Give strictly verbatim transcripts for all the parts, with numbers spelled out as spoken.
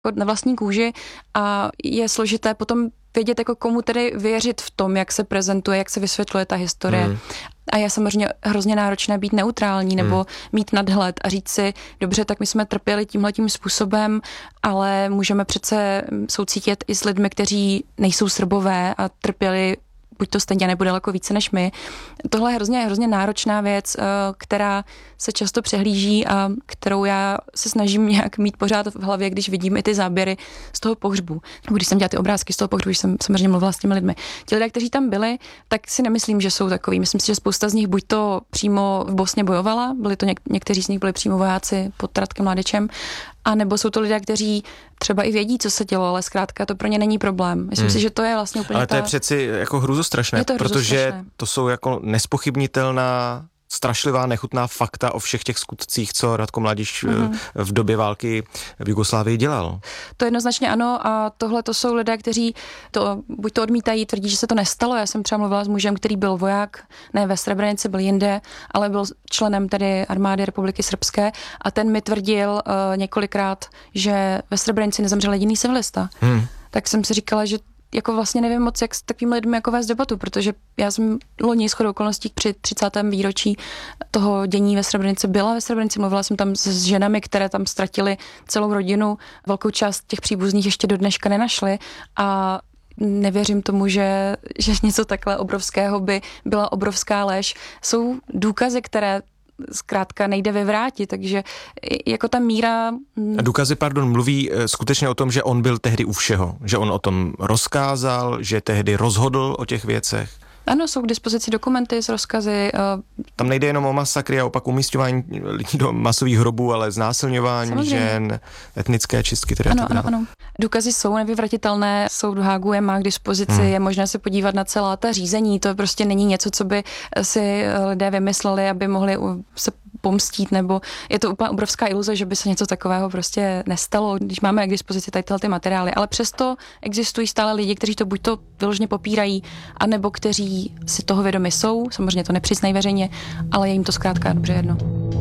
na vlastní kůži a je složité potom vědět, jako komu tedy věřit v tom, jak se prezentuje, jak se vysvětluje ta historie. Hmm. A je samozřejmě hrozně náročné být neutrální nebo hmm. mít nadhled a říct si, dobře, tak my jsme trpěli tímhletím způsobem, ale můžeme přece soucítit i s lidmi, kteří nejsou Srbové a trpěli buď to stejně nebo daleko více než my. Tohle je hrozně, hrozně náročná věc, která se často přehlíží a kterou já se snažím nějak mít pořád v hlavě, když vidím i ty záběry z toho pohřbu. Když jsem dělala ty obrázky z toho pohřbu, když jsem samozřejmě mluvila s těmi lidmi. Ti lidé, kteří tam byli, tak si nemyslím, že jsou takový. Myslím si, že spousta z nich buď to přímo v Bosně bojovala, byli to něk- někteří z nich byli přímo vojáci pod Ratkem Mladičem, a nebo jsou to lidé, kteří třeba i vědí, co se dělo, ale zkrátka to pro ně není problém. Myslím hmm. si, že to je vlastně úplně Ale to ta... je přeci jako hrůzostrašné, to protože hrůzostrašné. To jsou jako nespochybnitelná, strašlivá, nechutná fakta o všech těch skutcích, co Ratko Mladič mm-hmm. v době války v Jugoslávii dělal. To jednoznačně ano a tohle to jsou lidé, kteří to buď to odmítají, tvrdí, že se to nestalo. Já jsem třeba mluvila s mužem, který byl voják, ne ve Srebrenici, byl jinde, ale byl členem tedy armády Republiky Srbské a ten mi tvrdil uh, několikrát, že ve Srebrenici nezemřel jediný civilista. Hmm. Tak jsem si říkala, že jako vlastně nevím moc, jak s takovými lidmi jako vést debatu, protože já jsem loni shodou okolností při třicátém výročí toho dění ve Srebrenici byla ve Srebrenici, mluvila jsem tam s ženami, které tam ztratily celou rodinu, velkou část těch příbuzných ještě do dneška nenašli a nevěřím tomu, že, že něco takhle obrovského by byla obrovská lež. Jsou důkazy, které zkrátka nejde vyvrátit, takže jako ta míra... A důkazy, pardon, mluví skutečně o tom, že on byl tehdy u všeho, že on o tom rozkázal, že tehdy rozhodl o těch věcech. Ano, jsou k dispozici dokumenty s rozkazy. Tam nejde jenom o masakry a opak umísťování lidí do masových hrobů, ale znásilňování samozřejmě. Žen, etnické čistky. Teda ano, ano, ano. Důkazy jsou nevyvratitelné, soud v Hágu je má k dispozici, hmm. je možné se podívat na celá ta řízení, to prostě není něco, co by si lidé vymysleli, aby mohli se pomstít, nebo je to úplně obrovská iluze, že by se něco takového prostě nestalo, když máme k dispozici tady tyhle ty materiály, ale přesto existují stále lidi, kteří to buď to vyloženě popírají, anebo kteří si toho vědomi jsou, samozřejmě to nepřiznají veřejně, ale je jim to zkrátka dobře jedno.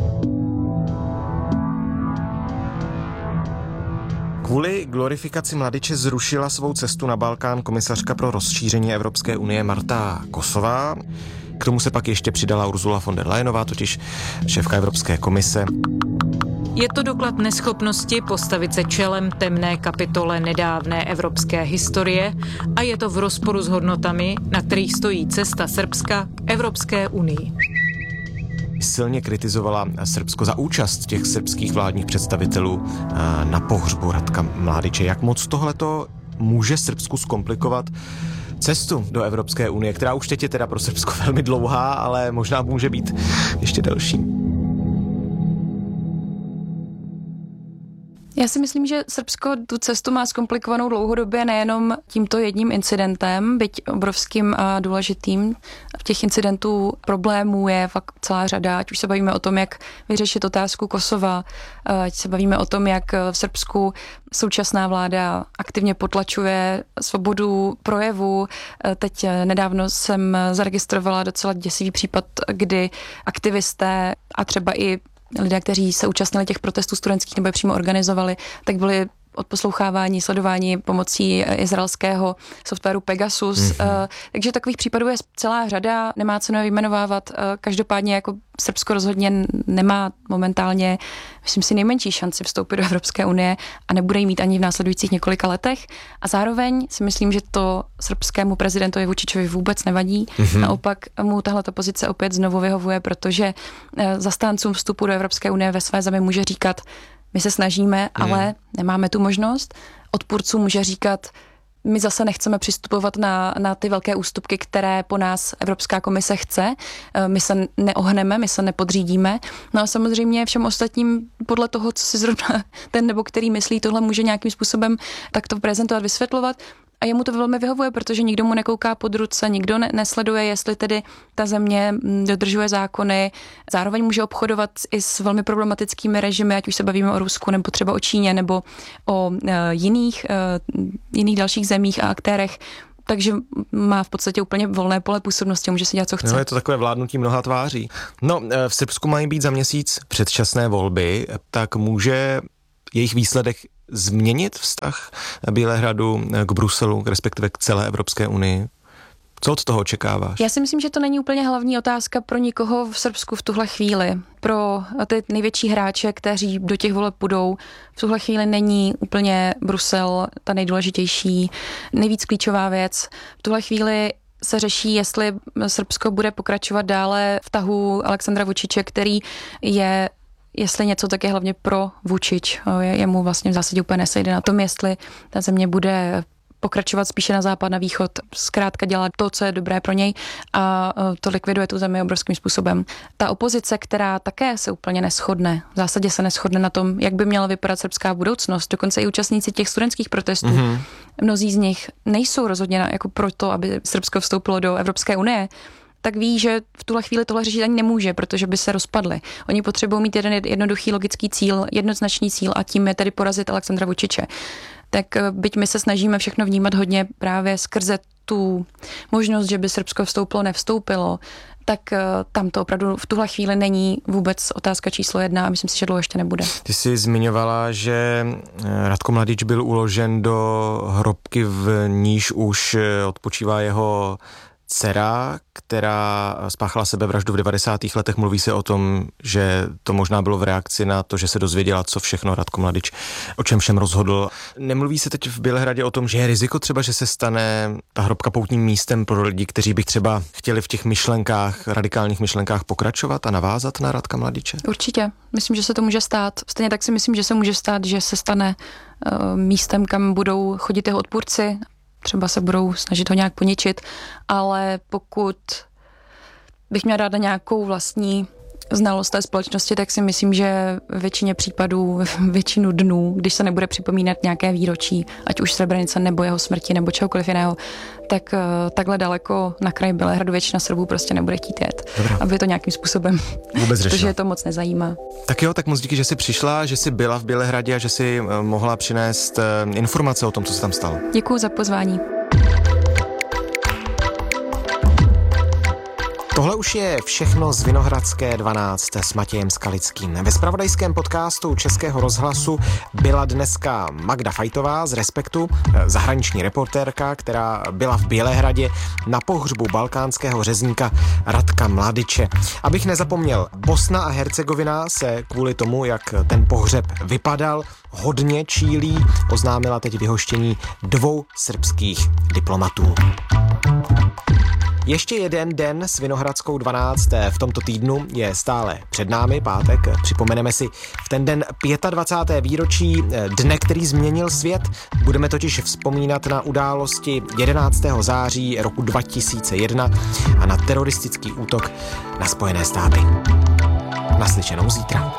Kvůli glorifikaci Mladiče zrušila svou cestu na Balkán komisařka pro rozšíření Evropské unie Marta Kosová. K tomu se pak ještě přidala Ursula von der Leyenová, totiž šéfka Evropské komise. Je to doklad neschopnosti postavit se čelem temné kapitole nedávné evropské historie a je to v rozporu s hodnotami, na kterých stojí cesta Srbska k Evropské unii. Silně kritizovala Srbsko za účast těch srbských vládních představitelů na pohřbu Ratka Mladiče. Jak moc tohleto může Srbsku zkomplikovat cestu do Evropské unie, která už teď je teda pro Srbsko velmi dlouhá, ale možná může být ještě delší. Já si myslím, že Srbsko tu cestu má zkomplikovanou dlouhodobě nejenom tímto jedním incidentem, byť obrovským a důležitým. V těch incidentů problémů je fakt celá řada, ať už se bavíme o tom, jak vyřešit otázku Kosova, ať se bavíme o tom, jak v Srbsku současná vláda aktivně potlačuje svobodu projevu. Teď nedávno jsem zaregistrovala docela děsivý případ, kdy aktivisté a třeba i lidé, kteří se účastnili těch protestů studentských nebo je přímo organizovali, tak byli odposlouchávání, sledování pomocí izraelského softwaru Pegasus. Mm-hmm. Takže takových případů je celá řada, nemá cenu je vyjmenovávat. Každopádně jako Srbsko rozhodně nemá momentálně, myslím si, nejmenší šanci vstoupit do Evropské unie a nebude jí mít ani v následujících několika letech. A zároveň si myslím, že to srbskému prezidentovi Vučićovi vůbec nevadí. Mm-hmm. Naopak mu tahleta pozice opět znovu vyhovuje, protože zastáncům vstupu do Evropské unie ve své zemi může říkat, my se snažíme, ale hmm. nemáme tu možnost. Odpůrců může říkat, my zase nechceme přistupovat na, na ty velké ústupky, které po nás Evropská komise chce. My se neohneme, my se nepodřídíme. No a samozřejmě všem ostatním podle toho, co si zrovna ten nebo který myslí, tohle může nějakým způsobem takto prezentovat, vysvětlovat. A jemu to velmi vyhovuje, protože nikdo mu nekouká pod ruce, nikdo ne- nesleduje, jestli tedy ta země dodržuje zákony. Zároveň může obchodovat i s velmi problematickými režimy, ať už se bavíme o Rusku, nebo třeba o Číně, nebo o e, jiných, e, jiných dalších zemích a aktérech. Takže má v podstatě úplně volné pole působnosti, může si dělat, co chce. No, je to takové vládnutí mnoha tváří. No, v Srbsku mají být za měsíc předčasné volby, tak může jejich výsledek změnit vztah Bělehradu k Bruselu, respektive k celé Evropské unii? Co od toho očekáváš? Já si myslím, že to není úplně hlavní otázka pro nikoho v Srbsku v tuhle chvíli. Pro ty největší hráče, kteří do těch voleb půjdou, v tuhle chvíli není úplně Brusel ta nejdůležitější, nejvíc klíčová věc. V tuhle chvíli se řeší, jestli Srbsko bude pokračovat dále v tahu Alexandra Vučiče, který je, jestli něco, tak je hlavně pro Vučič. Jemu vlastně v zásadě úplně nesejde na tom, jestli ta země bude pokračovat spíše na západ, na východ, zkrátka dělat to, co je dobré pro něj a to likviduje tu zemi obrovským způsobem. Ta opozice, která také se úplně neshodne, v zásadě se neshodne na tom, jak by měla vypadat srbská budoucnost, dokonce i účastníci těch studentských protestů, mm-hmm. mnozí z nich nejsou rozhodně jako proto, aby Srbsko vstoupilo do Evropské unie, tak ví, že v tuhle chvíli tohle řešit ani nemůže, protože by se rozpadli. Oni potřebují mít jeden jednoduchý logický cíl, jednoznačný cíl a tím je tedy porazit Alexandra Vučiče. Tak byť my se snažíme všechno vnímat hodně právě skrze tu možnost, že by Srbsko vstoupilo, nevstoupilo, tak tam to opravdu v tuhle chvíli není vůbec otázka číslo jedna a myslím si, že dlouho ještě nebude. Ty jsi zmiňovala, že Ratko Mladič byl uložen do hrobky, v níž už odpočívá jeho dcera, která spáchala sebevraždu v devadesátých letech. Mluví se o tom, že to možná bylo v reakci na to, že se dozvěděla, co všechno Ratko Mladič, o čem všem rozhodl. Nemluví se teď v Bělehradě o tom, že je riziko třeba, že se stane ta hrobka poutním místem pro lidi, kteří by třeba chtěli v těch myšlenkách, radikálních myšlenkách pokračovat a navázat na Ratka Mladiče? Určitě. Myslím, že se to může stát. Stejně tak si myslím, že se může stát, že se stane uh, místem, kam budou chodit jeho odpůrci. Třeba se budou snažit ho nějak poničit, ale pokud bych měla ráda nějakou vlastní znalost té společnosti, tak si myslím, že většině případů, většinu dnů, když se nebude připomínat nějaké výročí, ať už Srebrenice nebo jeho smrti nebo čehokoliv jiného, tak takhle daleko na kraji Bělehradu většina Srbů prostě nebude chtít jet, Dobrá. aby to nějakým způsobem, vůbec řešila. Protože je to moc nezajímá. Tak jo, tak moc díky, že jsi přišla, že jsi byla v Bělehradě a že jsi mohla přinést informace o tom, co se tam stalo. Děkuju za pozvání. Tohle už je všechno z Vinohradské dvanáct s Matějem Skalickým. Ve zpravodajském podcastu Českého rozhlasu byla dneska Magda Fajtová z Respektu, zahraniční reportérka, která byla v Bělehradě na pohřbu balkánského řezníka Ratka Mladiče. Abych nezapomněl, Bosna a Hercegovina se kvůli tomu, jak ten pohřeb vypadal, hodně čílí, oznámila teď vyhoštění dvou srbských diplomatů. Ještě jeden den s Vinohradskou dvanáct v tomto týdnu je stále před námi, pátek. Připomeneme si v ten den dvacátého pátého výročí dne, který změnil svět. Budeme totiž vzpomínat na události jedenáctého září roku dva tisíce jedna a na teroristický útok na Spojené státy. Naslyšenou zítra.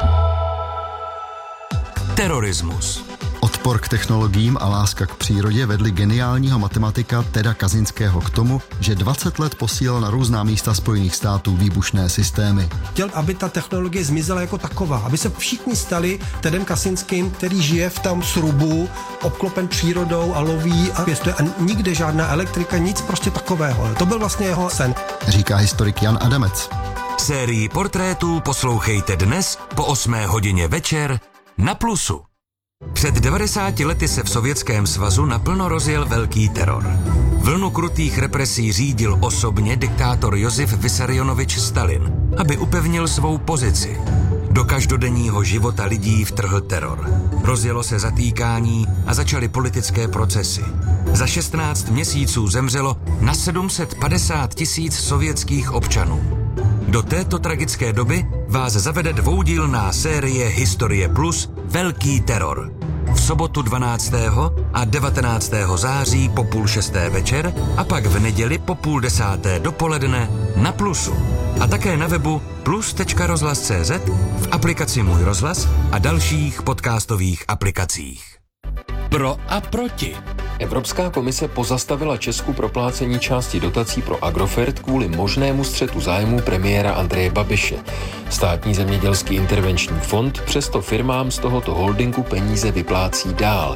Terorismus. Odpor k technologiím a láska k přírodě vedli geniálního matematika Teda Kazinského k tomu, že dvacet let posílal na různá místa Spojených států výbušné systémy. Chtěl, aby ta technologie zmizela jako taková, aby se všichni stali Tedem Kazinským, který žije v tom srubu, obklopen přírodou a loví a pěstuje a nikde žádná elektrika, nic prostě takového. To byl vlastně jeho sen. Říká historik Jan Adamec. Sérii portrétů poslouchejte dnes po osmé hodině večer na Plusu. Před devadesáti lety se v Sovětském svazu naplno rozjel velký teror. Vlnu krutých represí řídil osobně diktátor Josif Vissarionovič Stalin, aby upevnil svou pozici. Do každodenního života lidí vtrhl teror. Rozjelo se zatýkání a začaly politické procesy. Za šestnáct měsíců zemřelo na sedm set padesát tisíc sovětských občanů. Do této tragické doby vás zavede dvoudílná série Historie Plus Velký teror. V sobotu dvanáctého a devatenáctého září po půl šesté večer a pak v neděli po půl desáté dopoledne na Plusu. A také na webu plus tečka rozhlas tečka cé zet, v aplikaci Můj rozhlas a dalších podcastových aplikacích. Pro a proti. Evropská komise pozastavila Česku proplácení části dotací pro Agrofert kvůli možnému střetu zájmů premiéra Andreje Babiše. Státní zemědělský intervenční fond přesto firmám z tohoto holdingu peníze vyplácí dál.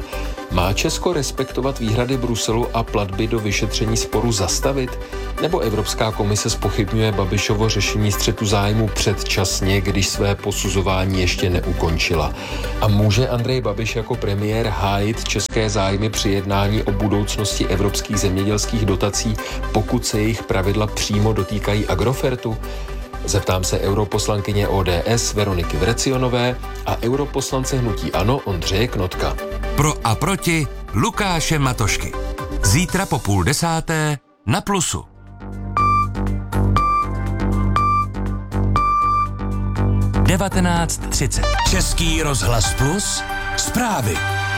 Má Česko respektovat výhrady Bruselu a platby do vyšetření sporu zastavit? Nebo Evropská komise zpochybňuje Babišovo řešení střetu zájmu předčasně, když své posuzování ještě neukončila? A může Andrej Babiš jako premiér hájit české zájmy při jednání o budoucnosti evropských zemědělských dotací, pokud se jejich pravidla přímo dotýkají Agrofertu? Zeptám se europoslankyně O D S Veroniky Vrecionové a europoslance hnutí ANO Ondřeje Knotka. Pro a proti Lukáše Matošky. Zítra po půl desáté na Plusu. devatenáct třicet. Český rozhlas Plus. Zprávy.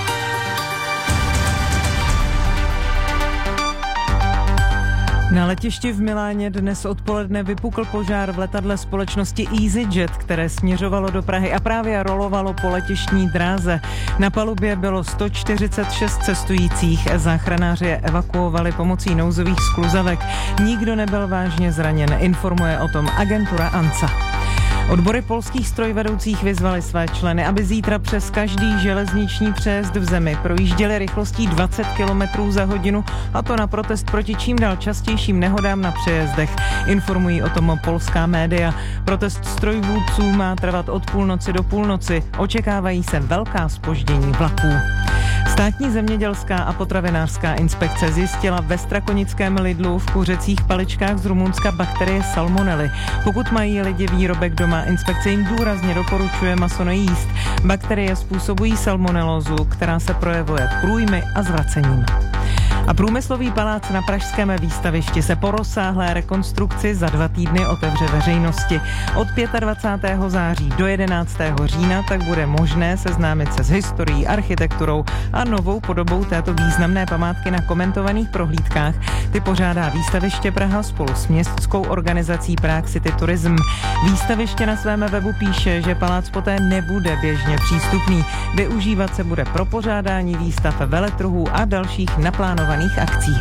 Na letišti v Miláně dnes odpoledne vypukl požár v letadle společnosti EasyJet, které směřovalo do Prahy a právě rolovalo po letištní dráze. Na palubě bylo sto čtyřicet šest cestujících, záchranáři je evakuovali pomocí nouzových skluzavek. Nikdo nebyl vážně zraněn, informuje o tom agentura ANSA. Odbory polských strojvedoucích vyzvali své členy, aby zítra přes každý železniční přejezd v zemi projížděli rychlostí dvacet kilometrů za hodinu, a to na protest proti čím dál častějším nehodám na přejezdech. Informují o tom polská média. Protest strojvůdců má trvat od půlnoci do půlnoci. Očekávají se velká zpoždění vlaků. Státní zemědělská a potravinářská inspekce zjistila ve strakonickém Lidlu v kuřecích paličkách z Rumunska bakterie salmonely. Pokud mají lidi výrobek doma, inspekce jim důrazně doporučuje maso nejíst. Bakterie způsobují salmonelózu, která se projevuje průjmy a zracením. A průmyslový palác na pražském výstavišti se po rozsáhlé rekonstrukci za dva týdny otevře veřejnosti. Od dvacátého pátého září do jedenáctého října tak bude možné seznámit se s historií, architekturou a novou podobou této významné památky na komentovaných prohlídkách. Ty pořádá výstaviště Praha spolu s městskou organizací Prague City Tourism. Výstaviště na svém webu píše, že palác poté nebude běžně přístupný. Využívat se bude pro pořádání výstav, veletrhů a dalších naplánovaných akcí.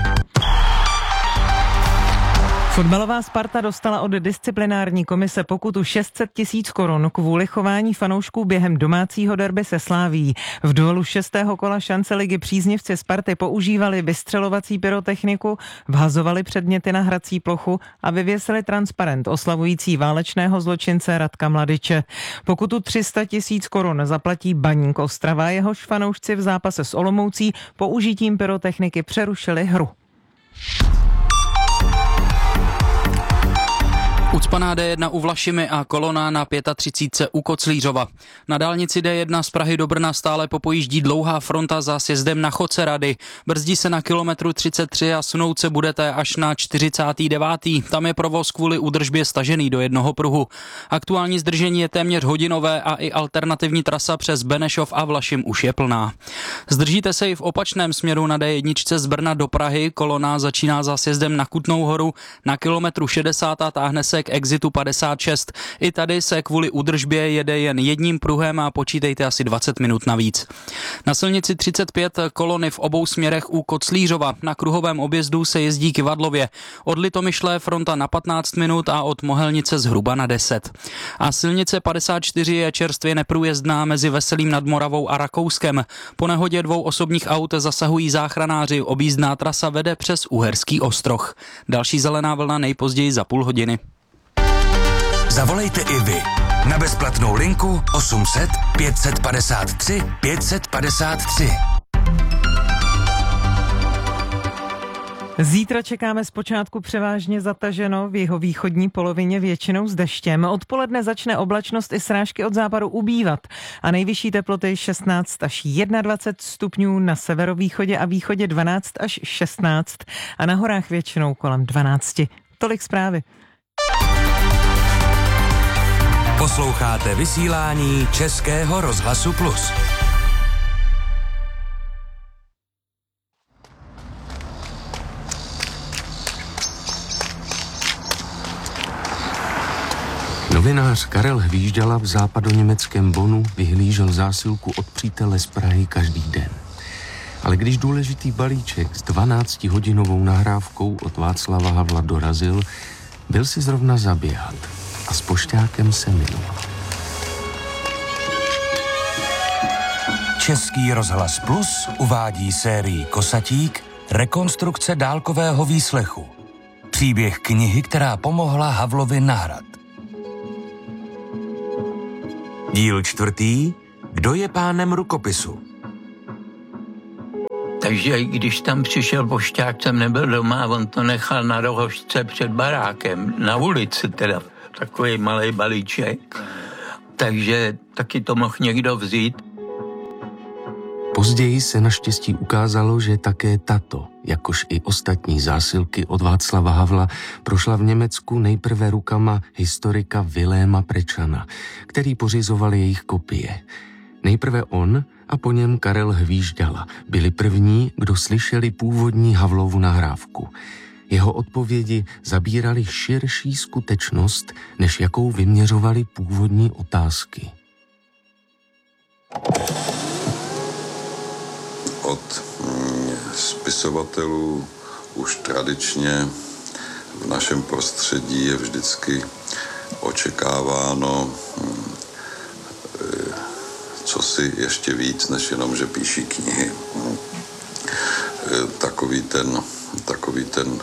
Fotbalová Sparta dostala od disciplinární komise pokutu šest set tisíc korun kvůli chování fanoušků během domácího derby se Slavií. V duelu šestého kola šance ligy příznivci Sparty používali vystřelovací pyrotechniku, vhazovali předměty na hrací plochu a vyvěsili transparent oslavující válečného zločince Radka Mladiče. Pokutu tři sta tisíc korun zaplatí Baník Ostrava, jehož fanoušci v zápase s Olomoucí použitím pyrotechniky přerušili hru. Ucpaná D jedna u Vlašimi a kolona na třicet pět u Koclířova. Na dálnici D jedna z Prahy do Brna stále popojíždí dlouhá fronta za sjezdem na Chocerady. Brzdí se na kilometru třicet tři a sunout se budete až na čtyřicátý devátý Tam je provoz kvůli údržbě stažený do jednoho pruhu. Aktuální zdržení je téměř hodinové a i alternativní trasa přes Benešov a Vlašim už je plná. Zdržíte se i v opačném směru na D jedna z Brna do Prahy. Kolona začíná za sjezdem na Kutnou Horu. Na kilometru šedesát a táhne se k exitu padesát šest. I tady se kvůli údržbě jede jen jedním pruhem a počítejte asi dvacet minut navíc. Na silnici třicet pět kolony v obou směrech u Koclířova. Na kruhovém objezdu se jezdí k Ivadlově. Od Litomyšle fronta na patnáct minut a od Mohelnice zhruba na deset. A silnice padesát čtyři je čerstvě neprůjezdná mezi Veselým nad Moravou a Rakouskem. Po nehodě dvou osobních aut zasahují záchranáři. Objízdná trasa vede přes Uherský Ostroh. Další zelená vlna nejpozději za půl hodiny. Zavolejte i vy na bezplatnou linku osm set pět set padesát tři pět set padesát tři. Zítra čekáme zpočátku převážně zataženo, v jeho východní polovině většinou s deštěm. Odpoledne začne oblačnost i srážky od západu ubývat a nejvyšší teploty šestnáct až dvacet jedna stupňů, na severovýchodě a východě dvanáct až šestnáct a na horách většinou kolem dvanáct. Tolik zprávy. Posloucháte vysílání Českého rozhlasu Plus. Novinář Karel Hvíždala v západoněmeckém Bonnu vyhlížel zásilku od přítele z Prahy každý den. Ale když důležitý balíček s dvanáctihodinovou nahrávkou od Václava Havla dorazil, byl si zrovna zaběhat a s pošťákem se minul. Český rozhlas Plus uvádí sérii Kosatík rekonstrukce dálkového výslechu. Příběh knihy, která pomohla Havlovi na hrad. Díl čtvrtý. Kdo je pánem rukopisu? Takže když tam přišel pošťák, jsem nebyl doma, on to nechal na rohožce před barákem, na ulici teda, takový malý balíček. Takže taky to mohl někdo vzít. Později se naštěstí ukázalo, že také tato, jakož i ostatní zásilky od Václava Havla, prošla v Německu nejprve rukama historika Viléma Prečana, který pořizoval jejich kopie. Nejprve on a po něm Karel Hvíždala byli první, kdo slyšeli původní Havlovu nahrávku. Jeho odpovědi zabírali širší skutečnost, než jakou vyměřovaly původní otázky. Od spisovatelů už tradičně v našem prostředí je vždycky očekáváno cosi ještě víc, než jenom, že píší knihy. Takový ten, takový ten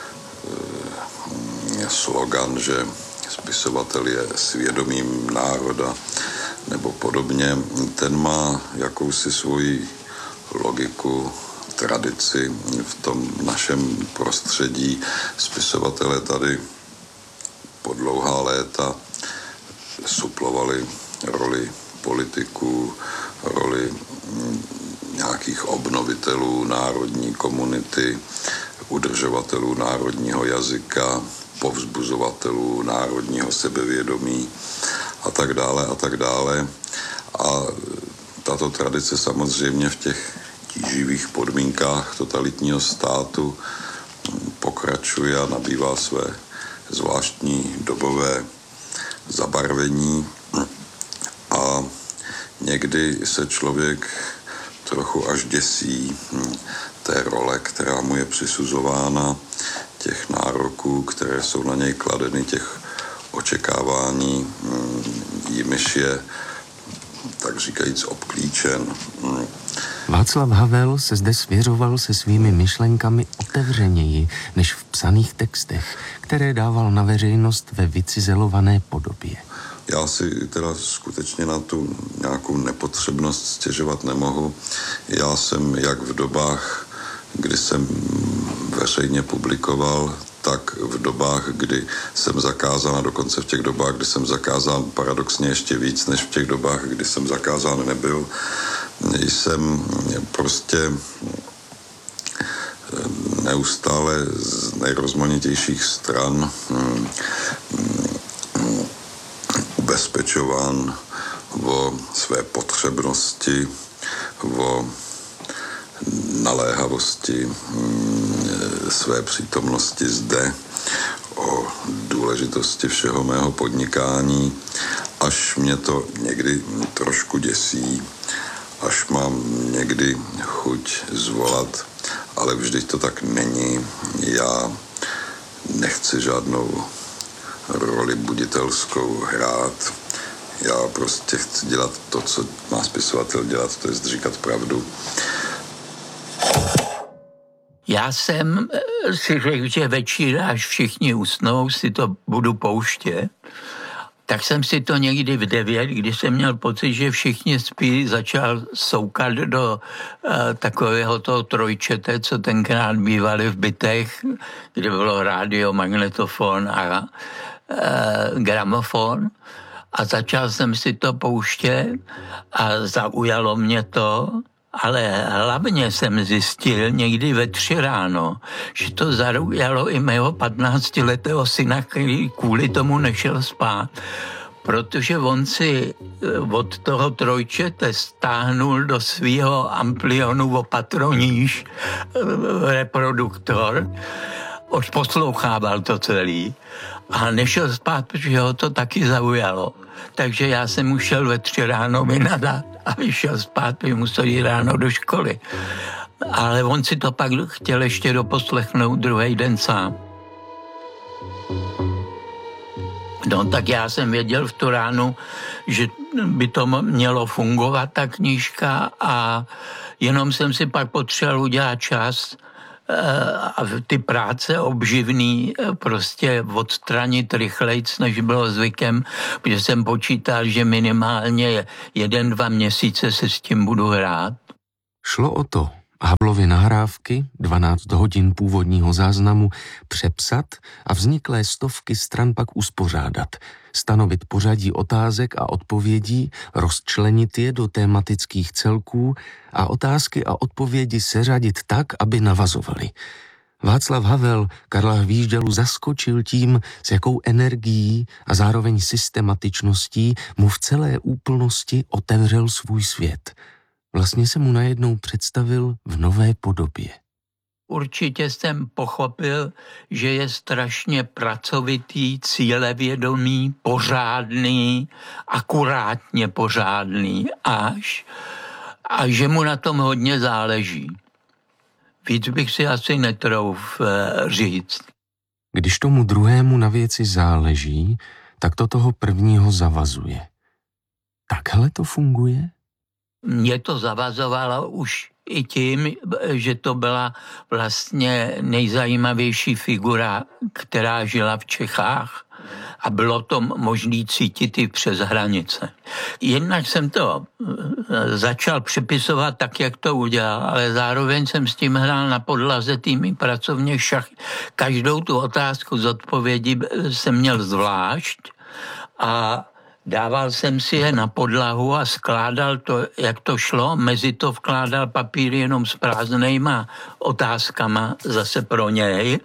slogan, že spisovatel je svědomím národa nebo podobně, ten má jakousi svoji logiku, tradici v tom našem prostředí. Spisovatelé tady po dlouhá léta suplovali roli politiků, roli nějakých obnovitelů národní komunity, udržovatelů národního jazyka, povzbuzovatelů národního sebevědomí a tak dále a tak dále. A tato tradice samozřejmě v těch tíživých podmínkách totalitního státu pokračuje a nabývá své zvláštní dobové zabarvení. A někdy se člověk trochu až děsí té role, která mu je přisuzována, těch nároků, které jsou na něj kladeny, těch očekávání, jimiž je, tak říkajíc, obklíčen. Václav Havel se zde svěřoval se svými myšlenkami otevřeněji než v psaných textech, které dával na veřejnost ve vycizelované podobě. Já si teda skutečně na tu nějakou nepotřebnost stěžovat nemohu. Já jsem jak v dobách, kdy jsem veřejně publikoval, tak v dobách, kdy jsem zakázán, a dokonce v těch dobách, kdy jsem zakázán paradoxně ještě víc, než v těch dobách, kdy jsem zakázán nebyl, jsem prostě neustále z nejrozmanitějších stran ubezpečován o své potřebnosti, o naléhavosti své přítomnosti zde, o důležitosti všeho mého podnikání, až mě to někdy trošku děsí, až mám někdy chuť zvolat, ale vždyť to tak není. Já nechci žádnou roli buditelskou hrát. Já prostě chci dělat to, co má spisovatel dělat, to je říkat pravdu. Já jsem si řekl, že večíra, až všichni usnou, si to budu pouštět. Tak jsem si to někdy v devět, když jsem měl pocit, že všichni spí, začal soukat do uh, takového toho trojčete, co tenkrát bývaly v bytech, kde bylo rádio, magnetofon a uh, gramofon. A začal jsem si to pouštět a zaujalo mě to, ale hlavně jsem zjistil někdy ve tři ráno, že to zaujalo i mého patnáctiletého syna, který kvůli tomu nešel spát. Protože on si od toho trojčete stáhnul do svého amplionu o patro níž reproduktor, už poslouchával to celý a nešel spát, protože ho to taky zaujalo. Takže já jsem mu šel ve tři ráno vynadat a vyšel spát, protože musel jít ráno do školy. Ale on si to pak chtěl ještě doposlechnout druhý den sám. No tak já jsem věděl v tu ránu, že by to mělo fungovat, ta knížka, a jenom jsem si pak potřeboval udělat čas a ty práce obživný prostě odstranit rychlejc, než bylo zvykem, protože jsem počítal, že minimálně jeden, dva měsíce se s tím budu hrát. Šlo o to Havlovy nahrávky, dvanáct hodin původního záznamu, přepsat a vzniklé stovky stran pak uspořádat, stanovit pořadí otázek a odpovědí, rozčlenit je do tematických celků a otázky a odpovědi seřadit tak, aby navazovaly. Václav Havel Karla Hvíždalu zaskočil tím, s jakou energií a zároveň systematičností mu v celé úplnosti otevřel svůj svět. Vlastně se mu najednou představil v nové podobě. Určitě jsem pochopil, že je strašně pracovitý, cílevědomý, pořádný, akurátně pořádný až, a že mu na tom hodně záleží. Víc bych si asi netrouf říct. Když tomu druhému na věci záleží, tak to toho prvního zavazuje. Takhle to funguje? Mě to zavazovalo už i tím, že to byla vlastně nejzajímavější figura, která žila v Čechách, a bylo to možné cítit i přes hranice. Jednak jsem to začal přepisovat tak, jak to udělal, ale zároveň jsem s tím hrál na podlaze týmy pracovně šach. Každou tu otázku z odpovědi jsem měl zvlášť a dával jsem si je na podlahu a skládal to, jak to šlo. Mezi to vkládal papír jenom s prázdnejma otázkama zase pro něj.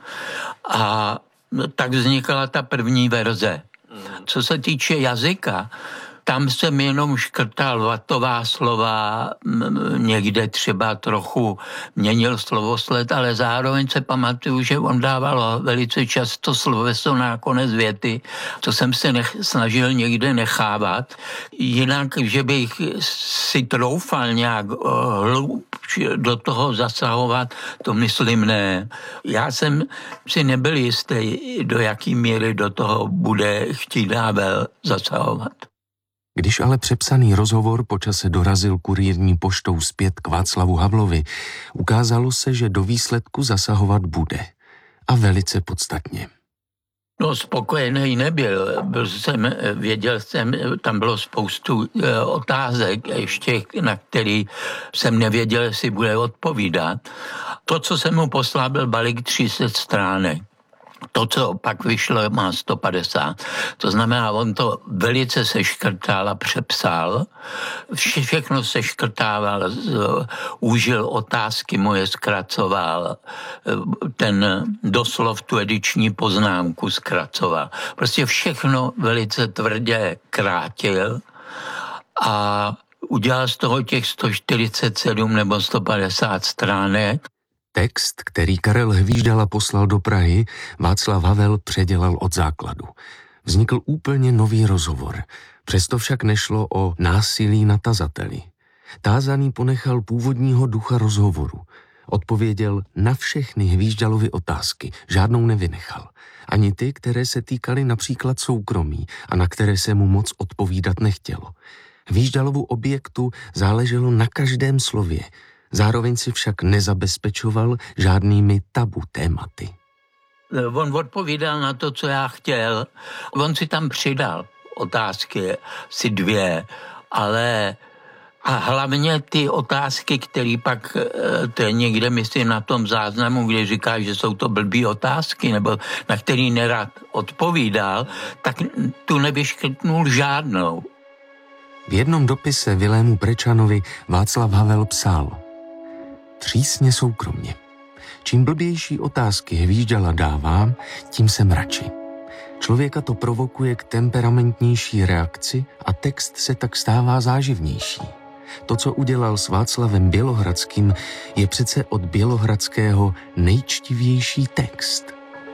A tak vznikla ta první verze. Co se týče jazyka, tam jsem jenom škrtal vatová slova, někde třeba trochu měnil slovosled, ale zároveň se pamatuju, že on dával velice často sloveso na konec věty, co jsem se nech, snažil někde nechávat. Jinak, že bych si troufal nějak hloub do toho zasahovat, to myslím ne. Já jsem si nebyl jistý, do jaký míry do toho bude chtít Havel zasahovat. Když ale přepsaný rozhovor po čase dorazil kurýrní poštou zpět k Václavu Havlovi, ukázalo se, že do výsledku zasahovat bude. A velice podstatně. No, spokojený nebyl. Byl jsem, věděl jsem, tam bylo spoustu e, otázek ještě, na který jsem nevěděl, jestli bude odpovídat. To, co jsem mu poslal, byl balík tři sta stránek. To, co pak vyšlo, má sto padesát. To znamená, on to velice seškrtal a přepsal. Všechno seškrtával, užil otázky moje, zkracoval. Ten doslov tu ediční poznámku zkracoval. Prostě všechno velice tvrdě krátil a udělal z toho těch sto čtyřicet sedm nebo sto padesát stránek. Text, který Karel Hvíždala poslal do Prahy, Václav Havel předělal od základu. Vznikl úplně nový rozhovor. Přesto však nešlo o násilí na tazateli. Tázaný ponechal původního ducha rozhovoru. Odpověděl na všechny Hvíždalovy otázky, žádnou nevynechal. Ani ty, které se týkaly například soukromí a na které se mu moc odpovídat nechtělo. Hvíždalovu objektu záleželo na každém slově. Zároveň si však nezabezpečoval žádnými tabu tématy. On odpovídal na to, co já chtěl. On si tam přidal otázky, si dvě, ale a hlavně ty otázky, které pak, to je někde, myslím, na tom záznamu, kde říká, že jsou to blbý otázky, nebo na který nerad odpovídal, tak tu nevyškrtnul žádnou. V jednom dopise Vilému Prečanovi Václav Havel psal: Přísně soukromně. Čím blbější otázky Hvíždala dává, tím jsem radši. Člověka to provokuje k temperamentnější reakci a text se tak stává záživnější. To, co udělal s Václavem Bělohradským, je přece od Bělohradského nejčtivější text.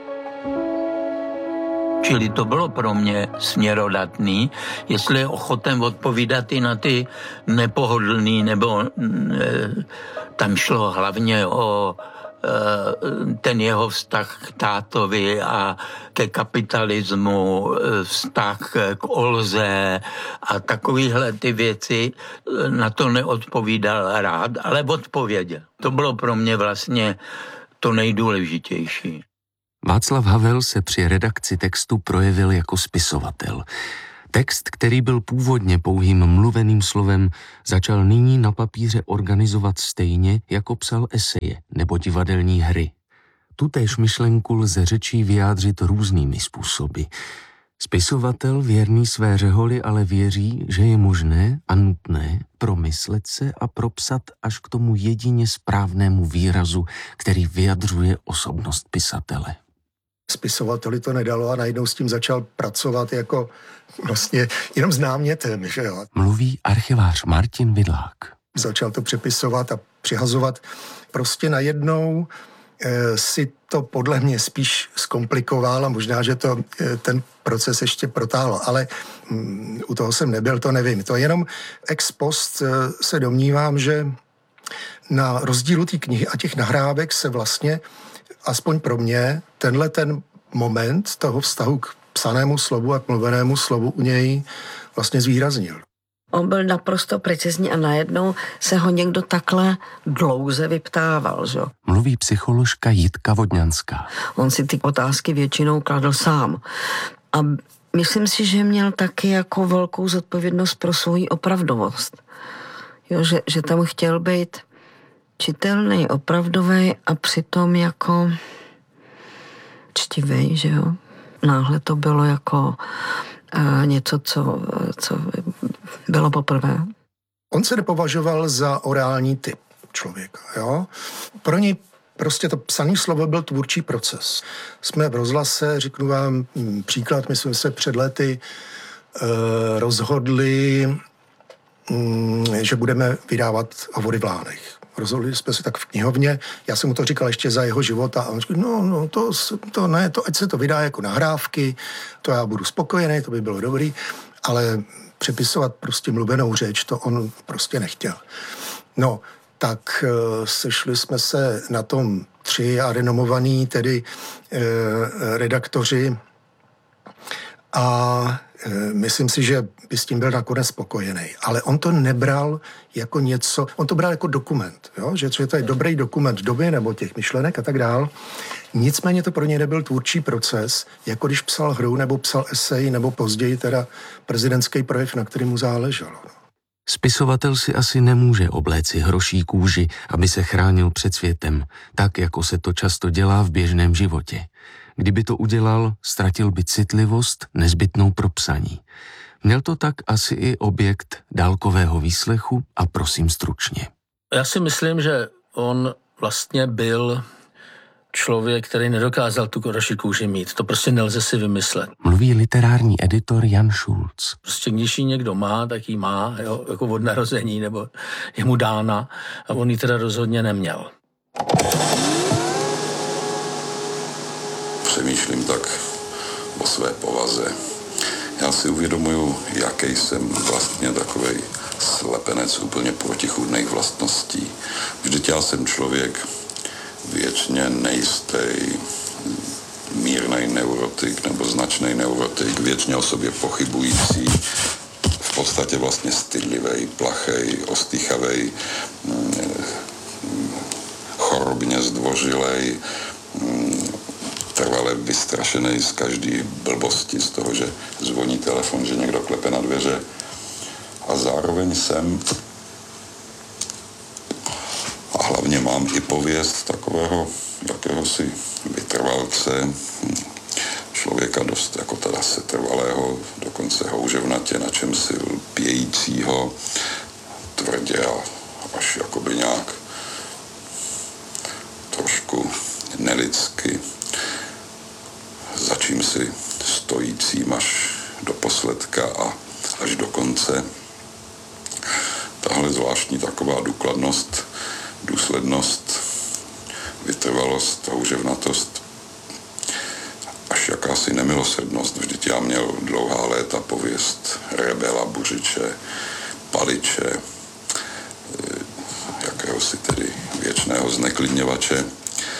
Čili to bylo pro mě směrodatný, jestli je ochoten odpovídat i na ty nepohodlný, nebo e, tam šlo hlavně o ten jeho vztah k tátovi a ke kapitalismu, vztah k Olze a takovýhle ty věci, na to neodpovídal rád, ale odpověděl. To bylo pro mě vlastně to nejdůležitější. Václav Havel se při redakci textu projevil jako spisovatel. Text, který byl původně pouhým mluveným slovem, začal nyní na papíře organizovat stejně, jako psal eseje nebo divadelní hry. Tutéž myšlenku lze řečí vyjádřit různými způsoby. Spisovatel věrný své řeholi ale věří, že je možné a nutné promyslet se a propsat až k tomu jedině správnému výrazu, který vyjadřuje osobnost pisatele. Spisovateli to nedalo a najednou s tím začal pracovat jako vlastně jenom s námětem, že jo. Mluví archivář Martin Vidlák. Začal to přepisovat a přihazovat. Prostě najednou e, si to podle mě spíš zkomplikoval a možná, že to e, ten proces ještě protáhlo, ale mm, u toho jsem nebyl, to nevím. To jenom ex post e, se domnívám, že na rozdílu té knihy a těch nahrávek se vlastně aspoň pro mě tenhle ten moment toho vztahu k psanému slovu a k mluvenému slovu u něj vlastně zvýraznil. On byl naprosto precizní a najednou se ho někdo takhle dlouze vyptával, že? Mluví psycholožka Jitka Vodňanská. On si ty otázky většinou kladl sám. A myslím si, že měl taky jako velkou zodpovědnost pro svoji opravdovost. Jo, že, že tam chtěl být čitelný, opravdový a přitom jako čtivej, že jo. Náhle to bylo jako uh, něco, co, co bylo poprvé. On se nepovažoval za orální typ člověka, jo. Pro něj prostě to psané slovo byl tvůrčí proces. Jsme v rozhlase, řeknu vám příklad, my jsme se před lety uh, rozhodli, um, že budeme vydávat Hovory v Lánech. Rozhodli jsme se tak v knihovně, já jsem mu to říkal ještě za jeho života a on říkal, no, no to, to ne, to, ať se to vydá jako nahrávky, to já budu spokojený, to by bylo dobrý, ale přepisovat prostě mluvenou řeč, to on prostě nechtěl. No, tak uh, sešli jsme se na tom tři a renomovaní tedy uh, redaktoři a myslím si, že by s tím byl nakonec spokojený. Ale on to nebral jako něco, on to bral jako dokument, jo? Že, že to je dobrý dokument doby nebo těch myšlenek a tak dál. Nicméně to pro něj nebyl tvůrčí proces, jako když psal hru nebo psal esej nebo později teda prezidentský projev, na který mu záleželo. Spisovatel si asi nemůže obléci hroší kůži, aby se chránil před světem, tak jako se to často dělá v běžném životě. Kdyby to udělal, ztratil by citlivost nezbytnou pro psaní. Měl to tak asi i objekt dálkového výslechu a prosím stručně. Já si myslím, že on vlastně byl člověk, který nedokázal tu hroší kůži mít. To prostě nelze si vymyslet. Mluví literární editor Jan Šulc. Prostě když ji někdo má, tak ji má, jo, jako od narození, nebo je mu dána a on ji teda rozhodně neměl. Přemýšlím tak o své povaze. Já si uvědomuju, jaký jsem vlastně takovej slepenec úplně protichůdných vlastností. Vždyť já jsem člověk věčně nejistý, mírnej neurotik nebo značný neurotik, věčně o sobě pochybující, v podstatě vlastně stydlivej, plachej, ostýchavej, chorobně zdvořilej, trvale vystrašený z každý blbosti, z toho, že zvoní telefon, že někdo klepe na dveře. A zároveň jsem a hlavně mám i pověst takového jakéhosi vytrvalce, člověka dost jako teda setrvalého, dokonce houževnatě, na čem si pějícího, tvrdě a až jakoby nějak trošku nelidsky, za čím si stojícím až do posledka a až do konce. Tahle zvláštní taková důkladnost, důslednost, vytrvalost, houževnatost, až jakási nemilosrdnost. Vždyť já měl dlouhá léta pověst rebela, buřiče, paliče, jakéhosi tedy věčného zneklidňovače.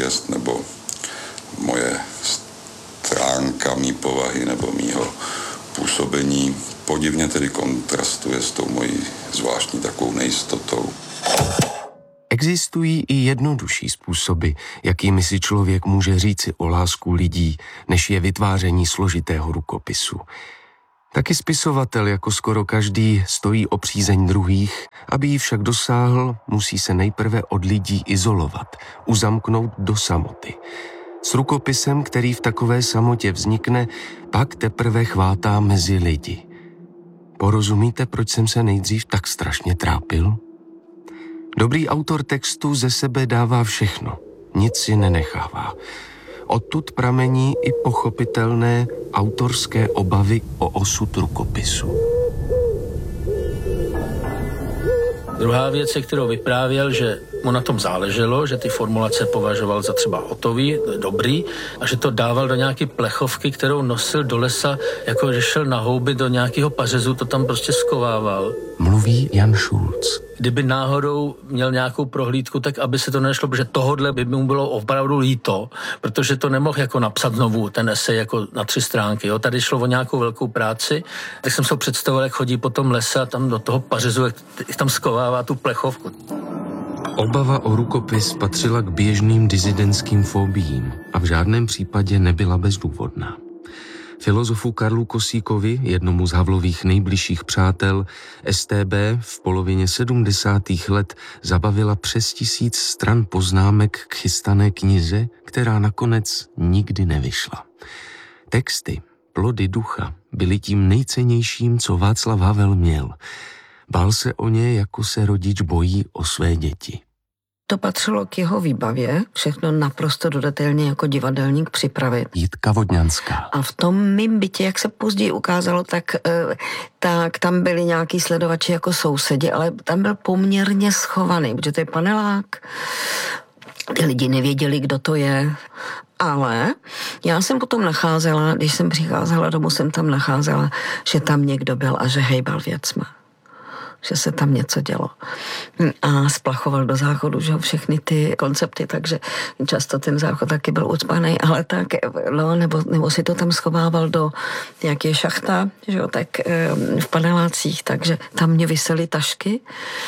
pověst nebo moje stránka mý povahy nebo mýho působení podivně tedy kontrastuje s tou mojí zvláštní takovou nejistotou. Existují i jednodušší způsoby, jakými si člověk může říci o lásku lidí, než je vytváření složitého rukopisu. Taky spisovatel, jako skoro každý, stojí o přízeň druhých, aby ji však dosáhl, musí se nejprve od lidí izolovat, uzamknout do samoty. S rukopisem, který v takové samotě vznikne, pak teprve chvátá mezi lidi. Porozumíte, proč jsem se nejdřív tak strašně trápil? Dobrý autor textu ze sebe dává všechno, nic si nenechává. Odtud pramení i pochopitelné autorské obavy o osud rukopisu. Druhá věc, kterou vyprávěl, že mu na tom záleželo, že ty formulace považoval za třeba hotový, dobrý a že to dával do nějaké plechovky, kterou nosil do lesa, jako že šel na houby do nějakého pařezu, to tam prostě skovával. Mluví Jan Šulc. Kdyby náhodou měl nějakou prohlídku, tak aby se to nešlo, protože tohodle by mu bylo opravdu líto, protože to nemohl jako napsat znovu ten esej jako na tři stránky. Jo. Tady šlo o nějakou velkou práci, tak jsem si ho představoval, jak chodí po tom lese a tam do toho pařezu, jak tam skovává tu plechovku. Obava o rukopis patřila k běžným disidentským fobiím a v žádném případě nebyla bezdůvodná. Filozofu Karlu Kosíkovi, jednomu z Havlových nejbližších přátel, S T B v polovině sedmdesátých let zabavila přes tisíc stran poznámek k chystané knize, která nakonec nikdy nevyšla. Texty, plody ducha, byly tím nejcennějším, co Václav Havel měl. Bál se o ně, jako se rodič bojí o své děti. To patřilo k jeho výbavě, všechno naprosto dodatelně jako divadelník připravit. Jitka Vodňanská. A v tom mým bytě, jak se později ukázalo, tak, tak tam byli nějaký sledovači jako sousedi, ale tam byl poměrně schovaný, protože to je panelák. Ty lidi nevěděli, kdo to je. Ale já jsem potom nacházela, když jsem přicházela domů, jsem tam nacházela, že tam někdo byl a že hejbal věcma. Že se tam něco dělo. A splachoval do záchodu, že všechny ty koncepty, takže často ten záchod taky byl ucpaný, ale tak, no, nebo, nebo si to tam schovával do nějaké šachta, že jo, tak v panelácích, takže tam mě visely tašky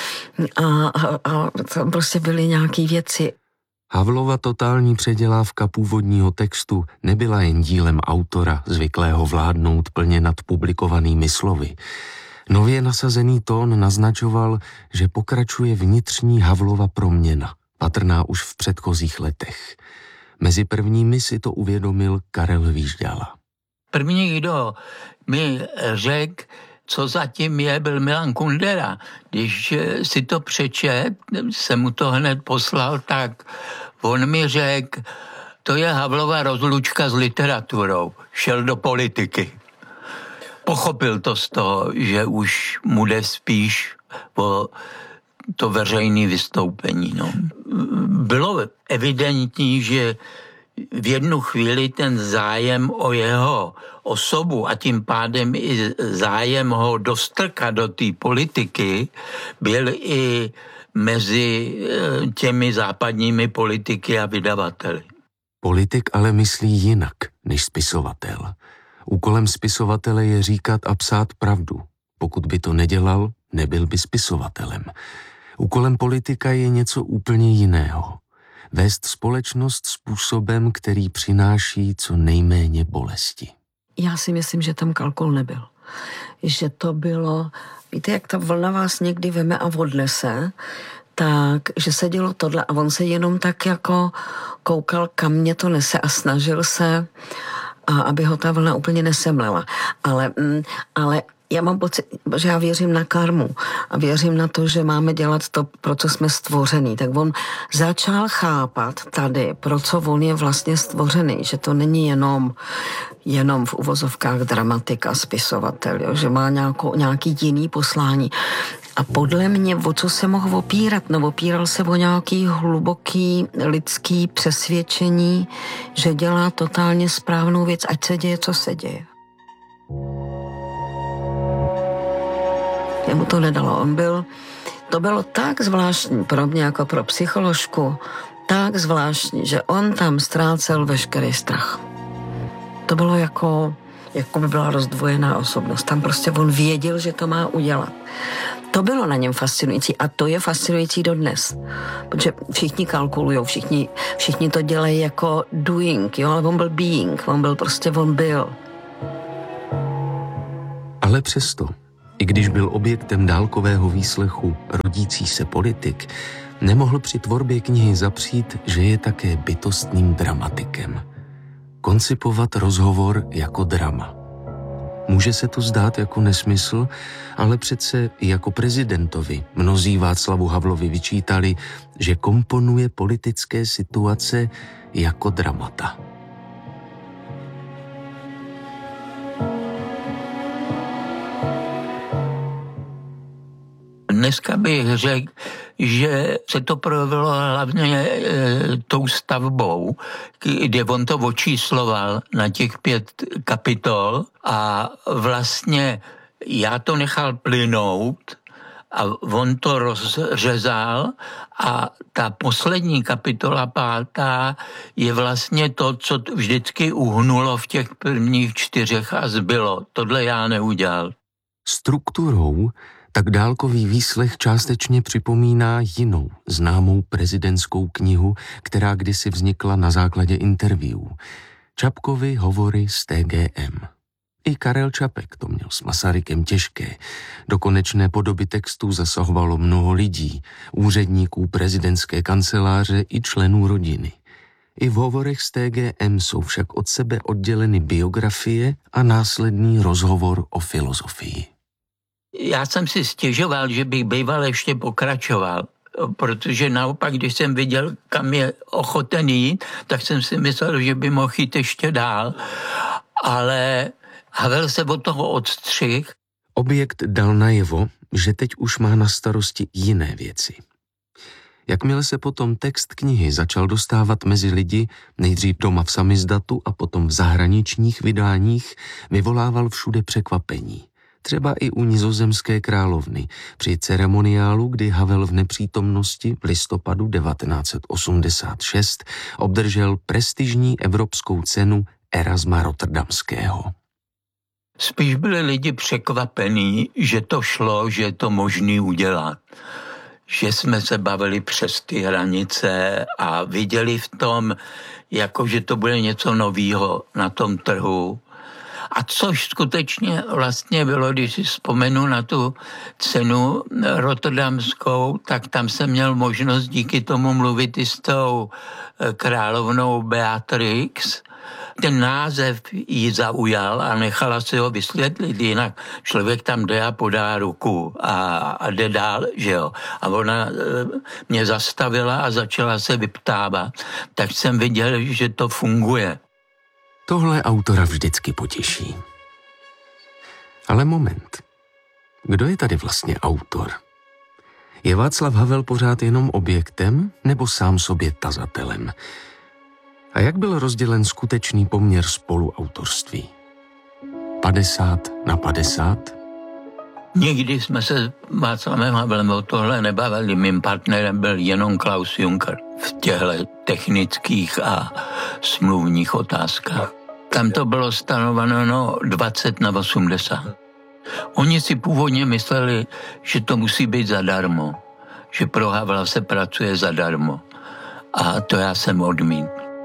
a, a, a tam prostě byly nějaké věci. Havlova totální předělávka původního textu nebyla jen dílem autora, zvyklého vládnout plně nad publikovanými slovy. Nově nasazený tón naznačoval, že pokračuje vnitřní Havlova proměna, patrná už v předchozích letech. Mezi prvními si to uvědomil Karel Hvížďala. První, kdo mi řekl, co zatím je, byl Milan Kundera. Když si to přečet, jsem mu to hned poslal, tak on mi řekl, to je Havlova rozlučka s literaturou. Šel do politiky. Pochopil to z toho, že už mu jde spíš o to veřejné vystoupení. No. Bylo evidentní, že v jednu chvíli ten zájem o jeho osobu a tím pádem i zájem ho dostrkat do té politiky byl i mezi těmi západními politiky a vydavateli. Politik ale myslí jinak než spisovatel. Úkolem spisovatele je říkat a psát pravdu. Pokud by to nedělal, nebyl by spisovatelem. Úkolem politika je něco úplně jiného. Vést společnost způsobem, který přináší co nejméně bolesti. Já si myslím, že tam kalkul nebyl. Že to bylo, víte, jak ta vlna vás někdy veme a odnese, tak, že se dělo tohle a on se jenom tak jako koukal, kam mě to nese a snažil se, a aby ho ta vlna úplně nesemlela. Ale, ale já mám pocit, že já věřím na karmu a věřím na to, že máme dělat to, pro co jsme stvořený. Tak on začal chápat tady, pro co on je vlastně stvořený, že to není jenom, jenom v uvozovkách dramatik a spisovatel, jo? Že má nějakou, nějaký jiný poslání. A podle mě, o co se mohl opírat? No, opíral se o nějaký hluboký lidský přesvědčení, že dělá totálně správnou věc, ať se děje, co se děje. Jemu to nedalo. On byl, to bylo tak zvláštní pro mě jako pro psycholožku, tak zvláštní, že on tam ztrácel veškerý strach. To bylo jako, jako by byla rozdvojená osobnost. Tam prostě on věděl, že to má udělat. To bylo na něm fascinující a to je fascinující dodnes. Protože všichni kalkulujou, všichni, všichni to dělají jako doing, jo, ale on byl being, on byl prostě, on byl. Ale přesto, i když byl objektem dálkového výslechu rodící se politik, nemohl při tvorbě knihy zapřít, že je také bytostným dramatikem. Koncipovat rozhovor jako drama. Může se to zdát jako nesmysl, ale přece i jako prezidentovi mnozí Václavu Havlovi vyčítali, že komponuje politické situace jako dramata. Dneska bych řekl, že se to projevilo hlavně e, tou stavbou, kde on to očísloval na těch pět kapitol a vlastně já to nechal plynout a on to rozřezal a ta poslední kapitola pátá je vlastně to, co vždycky uhnulo v těch prvních čtyřech a zbylo. Tohle já neudělal. Strukturou tak dálkový výslech částečně připomíná jinou známou prezidentskou knihu, která kdysi vznikla na základě interview. Čapkovy hovory z T G M. I Karel Čapek to měl s Masarykem těžké. Do konečné podoby textů zasahovalo mnoho lidí, úředníků prezidentské kanceláře i členů rodiny. I v hovorech z T G M jsou však od sebe odděleny biografie a následný rozhovor o filozofii. Já jsem si stěžoval, že bych býval ještě pokračoval, protože naopak, když jsem viděl, kam je ochoten jít, tak jsem si myslel, že by mohl jít ještě dál. Ale Havel se od toho odstřih. Objekt dal najevo, že teď už má na starosti jiné věci. Jakmile se potom text knihy začal dostávat mezi lidi, nejdřív doma v samizdatu a potom v zahraničních vydáních, vyvolával všude překvapení. Třeba i u nizozemské královny při ceremoniálu, kdy Havel v nepřítomnosti v listopadu devatenáct set osmdesát šest obdržel prestižní evropskou cenu Erasma Rotterdamského. Spíš byli lidi překvapení, že to šlo, že je to možný udělat. Že jsme se bavili přes ty hranice a viděli v tom, jako že to bude něco novýho na tom trhu. A což skutečně vlastně bylo, když si vzpomenu na tu cenu rotterdamskou, tak tam jsem měl možnost díky tomu mluvit i s tou královnou Beatrix. Ten název ji zaujal a nechala si ho vysvětlit, jinak člověk tam jde a podá ruku a, a jde dál, že jo. A ona mě zastavila a začala se vyptávat. Tak jsem viděl, že to funguje. Tohle autora vždycky potěší. Ale moment. Kdo je tady vlastně autor? Je Václav Havel pořád jenom objektem nebo sám sobě tazatelem? A jak byl rozdělen skutečný poměr spoluautorství? padesát na padesát? Nikdy jsme se Václavem Havlem o tohle nebavili. Mým partnerem byl jenom Klaus Juncker v těchto technických a smluvních otázkách. Tam to bylo stanoveno no, dvacet na osmdesát. Oni si původně mysleli, že to musí být zadarmo, že pro Havla se pracuje zadarmo. A to já jsem odmítl.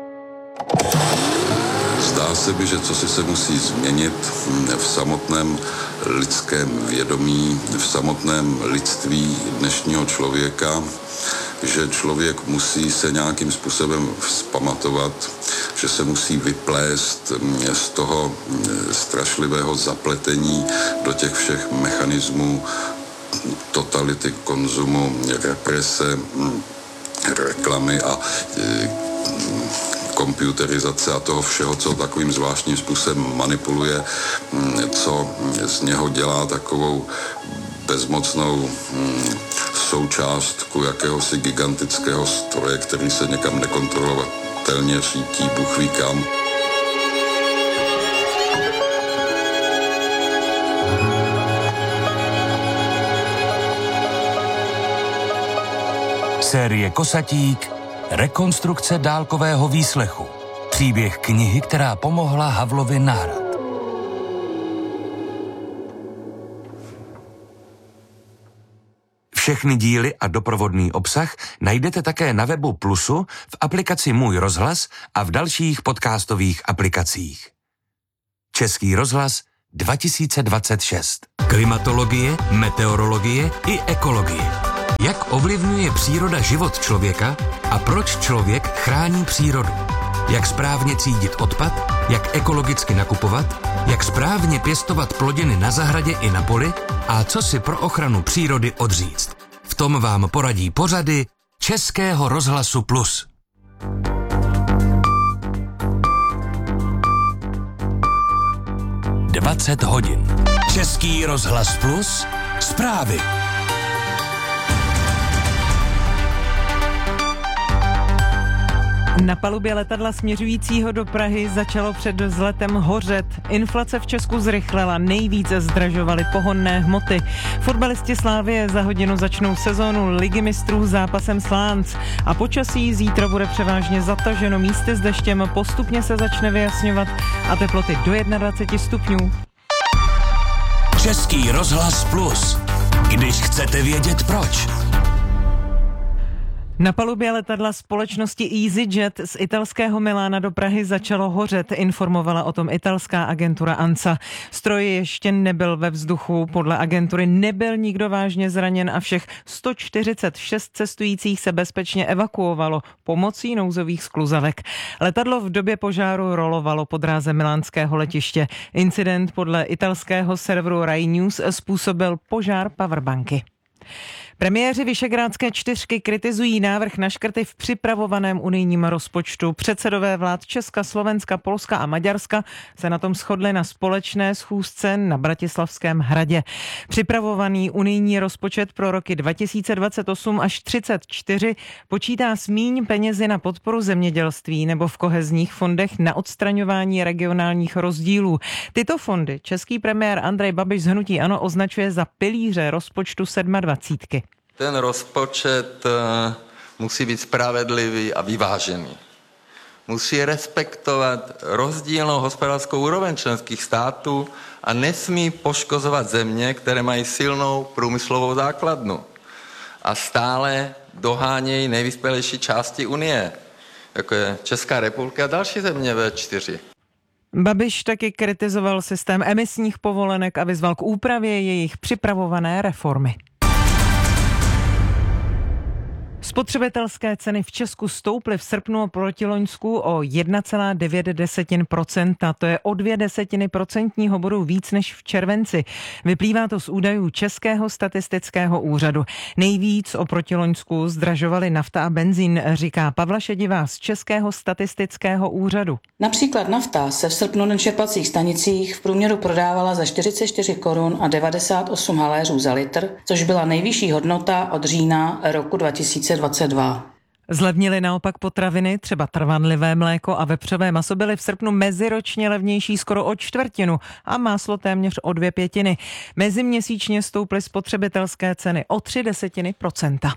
Zdá se mi, že cosi se musí změnit v samotném lidském vědomí, v samotném lidství dnešního člověka, že člověk musí se nějakým způsobem vzpamatovat, že se musí vyplést z toho strašlivého zapletení do těch všech mechanismů totality, konzumu, represe, reklamy a komputerizace a toho všeho, co takovým zvláštním způsobem manipuluje, co z něho dělá takovou bezmocnou součástku jakéhosi gigantického stroje, který se někam nekontrolovatelně řítí, Bůh ví kam. Série Kosatík, Rekonstrukce dálkového výslechu. Příběh knihy, která pomohla Havlovi na hrad. Všechny díly a doprovodný obsah najdete také na webu Plusu, v aplikaci Můj rozhlas a v dalších podcastových aplikacích. Český rozhlas dva tisíce dvacet šest. Klimatologie, meteorologie i ekologie. Jak ovlivňuje příroda život člověka a proč člověk chrání přírodu? Jak správně cídit odpad, jak ekologicky nakupovat, jak správně pěstovat plodiny na zahradě i na poli a co si pro ochranu přírody odříct. V tom vám poradí pořady Českého rozhlasu Plus. dvacet hodin. Český rozhlas Plus. Zprávy. Na palubě letadla směřujícího do Prahy začalo před vzletem hořet. Inflace v Česku zrychlila, nejvíce zdražovaly pohonné hmoty. Fotbalisti Slavie za hodinu začnou sezónu Ligy mistrů zápasem s Lánc. A počasí zítra bude převážně zataženo, místy s deštěm, postupně se začne vyjasňovat a teploty do dvacet jedna stupňů. Český rozhlas Plus. Když chcete vědět proč. Na palubě letadla společnosti EasyJet z italského Milána do Prahy začalo hořet, informovala o tom italská agentura ANSA. Stroj ještě nebyl ve vzduchu, podle agentury nebyl nikdo vážně zraněn a všech sto čtyřicet šest cestujících se bezpečně evakuovalo pomocí nouzových skluzavek. Letadlo v době požáru rolovalo po dráze milánského letiště. Incident podle italského serveru Rai News způsobil požár powerbanky. Premiéři Visegrádské čtyřky kritizují návrh na škrty v připravovaném unijním rozpočtu. Předsedové vlád Česka, Slovenska, Polska a Maďarska se na tom shodli na společné schůzce na Bratislavském hradě. Připravovaný unijní rozpočet pro roky dva tisíce dvacet osm až třicet čtyři počítá s míň penězi na podporu zemědělství nebo v kohezních fondech na odstraňování regionálních rozdílů. Tyto fondy český premiér Andrej Babiš z hnutí ANO označuje za pilíře rozpočtu dvacítky. Ten rozpočet musí být spravedlivý a vyvážený. Musí respektovat rozdílnou hospodářskou úroveň členských států a nesmí poškozovat země, které mají silnou průmyslovou základnu a stále dohánějí nejvyspělejší části Unie, jako je Česká republika a další země vé čtyři. Babiš taky kritizoval systém emisních povolenek a vyzval k úpravě jejich připravované reformy. Spotřebitelské ceny v Česku stouply v srpnu oproti loňsku o jedna celá devět procenta. To je o dvě desetiny procentního bodu víc než v červenci. Vyplývá to z údajů Českého statistického úřadu. Nejvíc oproti loňsku zdražovaly nafta a benzín, říká Pavla Šedivá z Českého statistického úřadu. Například nafta se v srpnu na čerpacích stanicích v průměru prodávala za čtyřicet čtyři korun a devadesát osm haléřů za litr, což byla nejvyšší hodnota od října roku dva tisíce dvacet dva. Zlevnily naopak potraviny, třeba trvanlivé mléko a vepřové maso byly v srpnu meziročně levnější skoro o čtvrtinu a máslo téměř o dvě pětiny. Meziměsíčně stouply spotřebitelské ceny o tři desetiny procenta.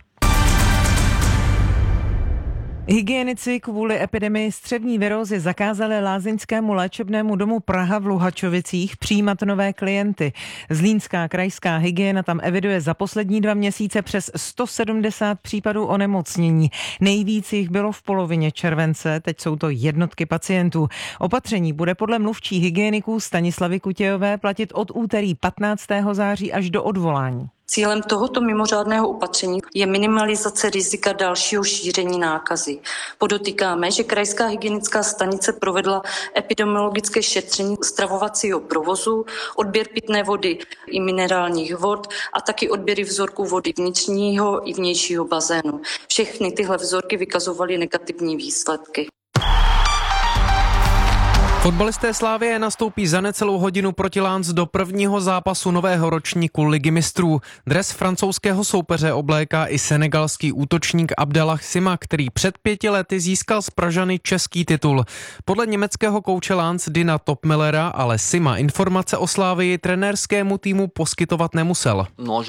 Hygienici kvůli epidemii střevní virózy zakázali lázeňskému léčebnému domu Praha v Luhačovicích přijímat nové klienty. Zlínská krajská hygiena tam eviduje za poslední dva měsíce přes sto sedmdesát případů onemocnění. Nejvíc jich bylo v polovině července, teď jsou to jednotky pacientů. Opatření bude podle mluvčí hygieniků Stanislavy Kutějové platit od úterý patnáctého září až do odvolání. Cílem tohoto mimořádného opatření je minimalizace rizika dalšího šíření nákazy. Podotýkáme, že krajská hygienická stanice provedla epidemiologické šetření stravovacího provozu, odběr pitné vody i minerálních vod a taky odběry vzorků vody vnitřního i vnějšího bazénu. Všechny tyhle vzorky vykazovaly negativní výsledky. Fotbalisté Slavie nastoupí za necelou hodinu proti Lens do prvního zápasu nového ročníku Ligy mistrů. Dres francouzského soupeře obléká i senegalský útočník Abdellah Sima, který před pěti lety získal z Pražany český titul. Podle německého kouče Lens Dina Topmillera ale Sima informace o Slavii trenérskému týmu poskytovat nemusel.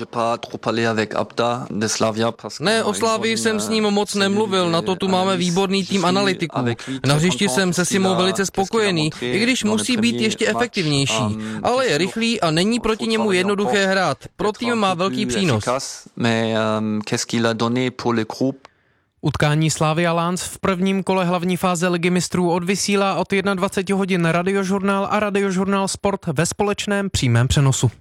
Ne, o Slavii jsem s ním moc nemluvil, na to tu máme výborný tým analytiků. Na hřišti jsem se Simou velice spokojený, i když musí být ještě efektivnější, ale je rychlý a není proti němu jednoduché hrát. Pro tým má velký přínos. Utkání Slavia Lens v prvním kole hlavní fáze Ligy mistrů odvysílá od dvacet jedna hodin Radiožurnál a Radiožurnál Sport ve společném přímém přenosu.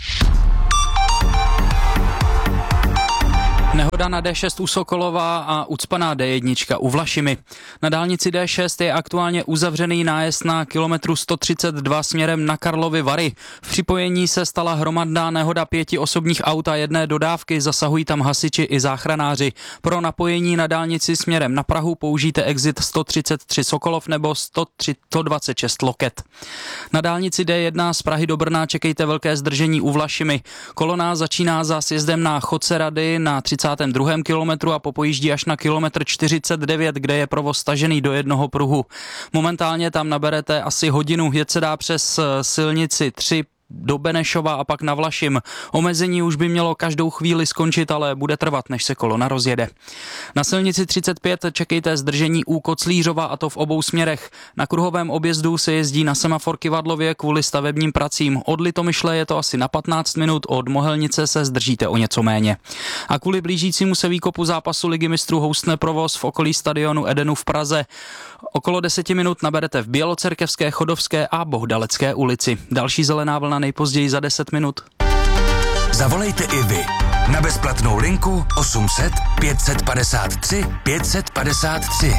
Nehoda na D šest u Sokolova a ucpaná D jedna u Vlašimi. Na dálnici D šest je aktuálně uzavřený nájezd na kilometru sto třicet dva směrem na Karlovy Vary. V připojení se stala hromadná nehoda pěti osobních aut a jedné dodávky, zasahují tam hasiči i záchranáři. Pro napojení na dálnici směrem na Prahu použijte exit sto třicet tři Sokolov nebo sto dvacet šest Loket. Na dálnici D jedna z Prahy do Brna čekejte velké zdržení u Vlašimi. Kolona začíná za sjezdem na Chodce Rady na třicátém druhém kilometru a popojíždí až na kilometr čtyřicet devět, kde je provoz stažený do jednoho pruhu. Momentálně tam naberete asi hodinu, jet se dá přes silnici tři do Benešova a pak na Vlašim. Omezení už by mělo každou chvíli skončit, ale bude trvat, než se kolona rozjede. Na silnici třicet pět čekejte zdržení u Koclířova, a to v obou směrech. Na kruhovém objezdu se jezdí na semafor Kivadlově kvůli stavebním pracím. Od Litomyšle je to asi na patnáct minut, od Mohelnice se zdržíte o něco méně. A kvůli blížícímu se výkopu zápasu Ligy mistrů houstne provoz v okolí stadionu Edenu v Praze. Okolo deseti minut naberete v Bělocerkevské, Chodovské a Bohdalecké ulici. Další zelená vlna nejpozději za deset minut. Zavolejte i vy na bezplatnou linku osm set pět padesát tři pět padesát tři.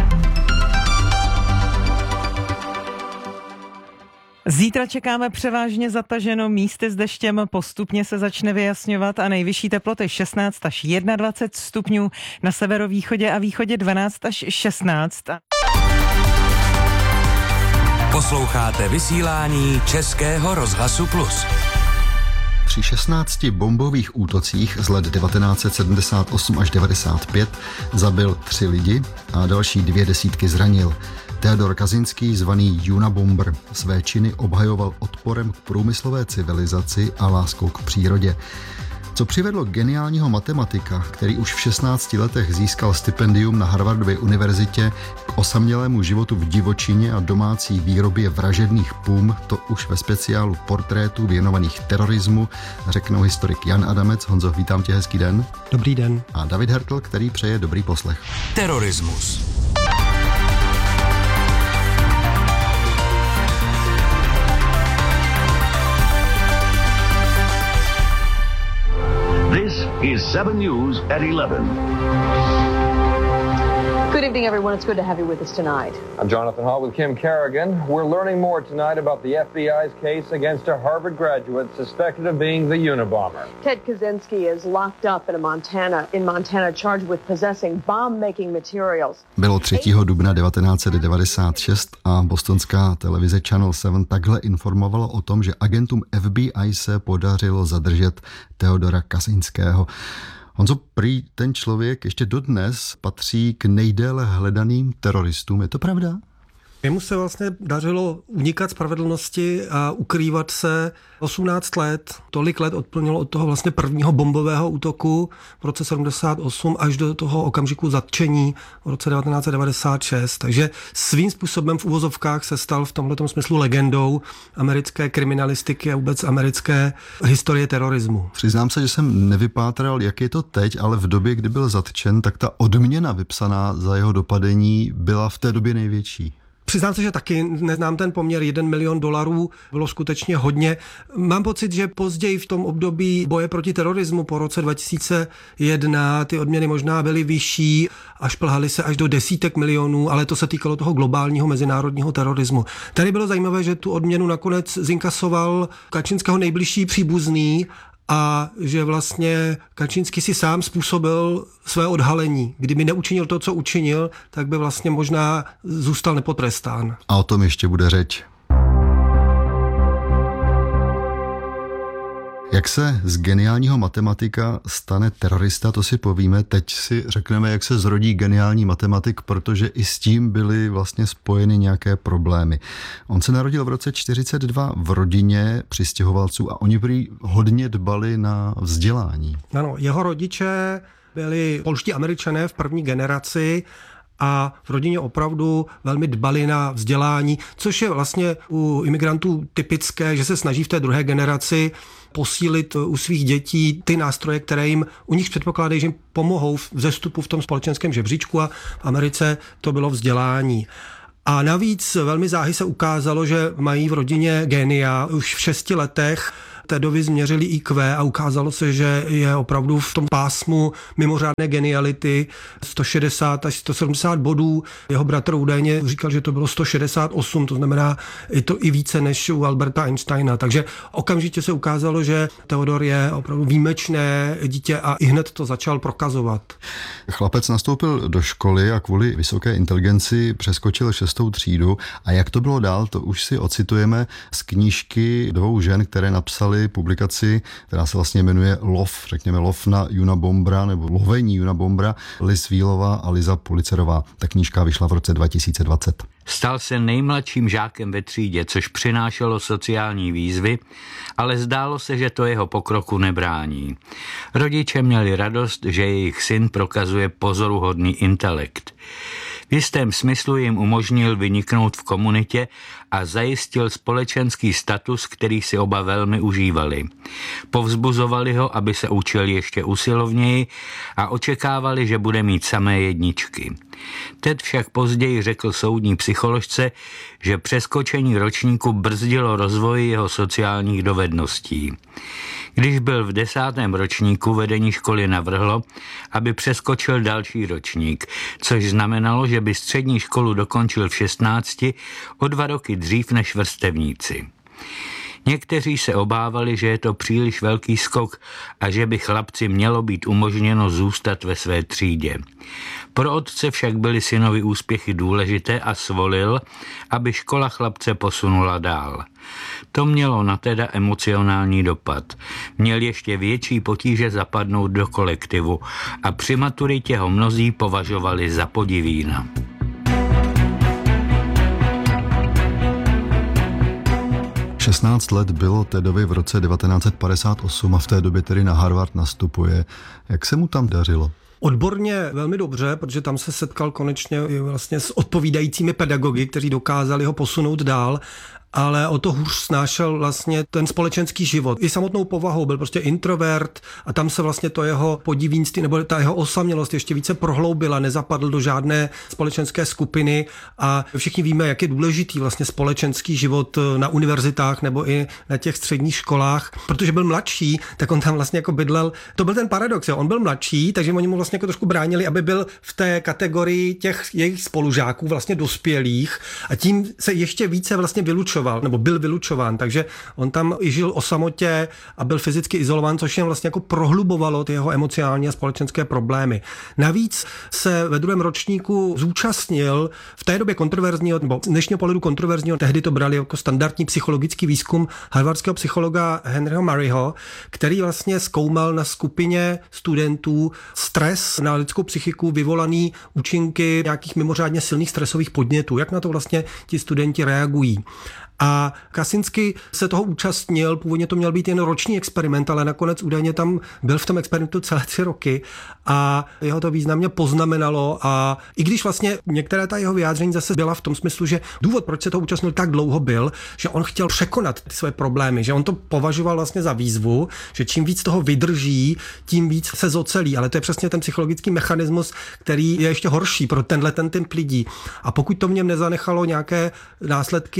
Zítra čekáme převážně zataženo, místy s deštěm, postupně se začne vyjasňovat a nejvyšší teploty šestnáct až dvacet jedna stupňů, na severovýchodě a východě dvanáct až šestnáct. Posloucháte vysílání Českého rozhlasu Plus. Při šestnácti bombových útocích z let devatenáct set sedmdesát osm až devadesát pět zabil tři lidi a další dvě desítky zranil. Teodor Kazinský, zvaný Unabomber, své činy obhajoval odporem k průmyslové civilizaci a láskou k přírodě. Co přivedlo geniálního matematika, který už v šestnácti letech získal stipendium na Harvardově univerzitě, k osamělému životu v divočině a domácí výrobě vražedných pum, to už ve speciálu portrétů věnovaných terorismu, řeknou historik Jan Adamec. Honzo, vítám tě, hezký den. Dobrý den. A David Hertl, který přeje dobrý poslech. Terorismus. This is seven News at eleven. Good evening, everyone. It's good to have you with us tonight. I'm Jonathan Hall with Kim Kerrigan. We're learning more tonight about the F B I's case against a Harvard graduate suspected of being the Unabomber. Ted Kaczynski is locked up in Montana, in Montana, charged with possessing bomb-making materials. Bylo třetího dubna devatenáct set devadesát šest a bostonská televize Channel sedm takhle informovala o tom, že agentům F B I se podařilo zadržet Teodora Kaczynského. Honzo, prý ten člověk ještě dodnes patří k nejdéle hledaným teroristům. Je to pravda? Jemu se vlastně dařilo unikat spravedlnosti a ukrývat se osmnáct let. Tolik let odplnilo od toho vlastně prvního bombového útoku v roce sedmdesát osm až do toho okamžiku zatčení v roce devatenáct set devadesát šest. Takže svým způsobem v uvozovkách se stal v tomhletom smyslu legendou americké kriminalistiky a vůbec americké historie terorismu. Přiznám se, že jsem nevypátral, jak je to teď, ale v době, kdy byl zatčen, tak ta odměna vypsaná za jeho dopadení byla v té době největší. Přiznám se, že taky neznám ten poměr, jeden milion dolarů bylo skutečně hodně. Mám pocit, že později v tom období boje proti terorismu po roce dva tisíce jedna ty odměny možná byly vyšší a šplhaly se až do desítek milionů, ale to se týkalo toho globálního mezinárodního terorismu. Tady bylo zajímavé, že tu odměnu nakonec zinkasoval Kaczynského nejbližší příbuzný a že vlastně Kačínský si sám způsobil své odhalení. Kdyby neučinil to, co učinil, tak by vlastně možná zůstal nepotrestán. A o tom ještě bude řeč. Jak se z geniálního matematika stane terorista, to si povíme. Teď si řekneme, jak se zrodí geniální matematik, protože i s tím byly vlastně spojeny nějaké problémy. On se narodil v roce čtyřicet dva v rodině přistěhovalců a oni prý hodně dbali na vzdělání. Ano, jeho rodiče byli polští Američané v první generaci a v rodině opravdu velmi dbali na vzdělání, což je vlastně u imigrantů typické, že se snaží v té druhé generaci posílit u svých dětí ty nástroje, které jim u nich předpokládají, že jim pomohou v vzestupu v tom společenském žebříčku, a v Americe to bylo vzdělání. A navíc velmi záhy se ukázalo, že mají v rodině génia. Už v šesti letech Tedovi změřili í kvé a ukázalo se, že je opravdu v tom pásmu mimořádné geniality, sto šedesát až sto sedmdesát bodů. Jeho bratr údajně říkal, že to bylo sto šedesát osm, to znamená je to i více než u Alberta Einsteina. Takže okamžitě se ukázalo, že Teodor je opravdu výjimečné dítě a i hned to začal prokazovat. Chlapec nastoupil do školy a kvůli vysoké inteligenci přeskočil šestou třídu. A jak to bylo dál, to už si ocitujeme z knížky dvou žen, které napsaly publikaci, která se vlastně jmenuje Lov, řekněme Lov na Unabombra, nebo Lovení Unabombra, Liz Wheelová a Liza Pulitzerová. Ta knížka vyšla v roce dva tisíce dvacet. Stal se nejmladším žákem ve třídě, což přinášelo sociální výzvy, ale zdálo se, že to jeho pokroku nebrání. Rodiče měli radost, že jejich syn prokazuje pozoruhodný intelekt. V jistém smyslu jim umožnil vyniknout v komunitě a zajistil společenský status, který si oba velmi užívali. Povzbuzovali ho, aby se učil ještě usilovněji a očekávali, že bude mít samé jedničky. Ted však později řekl soudní psycholožce, že přeskočení ročníku brzdilo rozvoj jeho sociálních dovedností. Když byl v desátém ročníku, vedení školy navrhlo, aby přeskočil další ročník, což znamenalo, že by střední školu dokončil v šestnácti, o dva roky dřív než vrstevníci. Někteří se obávali, že je to příliš velký skok a že by chlapci mělo být umožněno zůstat ve své třídě. Pro otce však byly synovi úspěchy důležité a svolil, aby škola chlapce posunula dál. To mělo na Teda emocionální dopad. Měl ještě větší potíže zapadnout do kolektivu a při maturitě ho mnozí považovali za podivína. šestnáct let bylo Tedovi v roce devatenáct set padesát osm a v té době tedy na Harvard nastupuje. Jak se mu tam dařilo? Odborně velmi dobře, protože tam se setkal konečně vlastně s odpovídajícími pedagogy, kteří dokázali ho posunout dál, ale o to hůř snášel vlastně ten společenský život. I samotnou povahou byl prostě introvert a tam se vlastně to jeho podivínství nebo ta jeho osamělost ještě více prohloubila, nezapadl do žádné společenské skupiny a všichni víme, jak je důležitý vlastně společenský život na univerzitách nebo i na těch středních školách. Protože byl mladší, tak on tam vlastně jako bydlel. To byl ten paradox, jo. On byl mladší, takže oni mu vlastně jako trošku bránili, aby byl v té kategorii těch jejich spolužáků vlastně dospělých a tím se ještě více vlastně vylučoval. nebo byl vylučován, takže on tam i žil o samotě a byl fyzicky izolován, což jen vlastně jako prohlubovalo ty jeho emocionální a společenské problémy. Navíc se ve druhém ročníku zúčastnil v té době kontroverzního, nebo z dnešního pohledu kontroverzního, tehdy to brali jako standardní psychologický výzkum harvardského psychologa Henryho Murrayho, který vlastně zkoumal na skupině studentů stres na lidskou psychiku vyvolaný účinky nějakých mimořádně silných stresových podnětů, jak na to vlastně ti studenti reagují. A Kaczynski se toho účastnil, původně to měl být jen roční experiment, ale nakonec údajně tam byl v tom experimentu celé tři roky a jeho to významně poznamenalo a i když vlastně některé ta jeho vyjádření zase byla v tom smyslu, že důvod, proč se to účastnil tak dlouho byl, že on chtěl překonat ty své problémy, že on to považoval vlastně za výzvu, že čím víc toho vydrží, tím víc se zocelí, ale to je přesně ten psychologický mechanismus, který je ještě horší pro tenhle ten typ lidí. A pokud to v něm nezanechalo nějaké následky